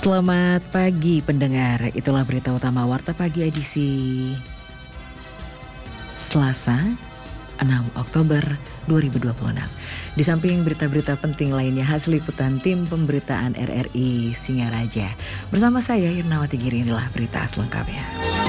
Selamat pagi pendengar, itulah berita utama Warta Pagi edisi Selasa 6 Oktober 2026. Di samping berita-berita penting lainnya hasil liputan tim pemberitaan RRI Singaraja. Bersama saya Irnawati Giri, inilah berita selengkapnya.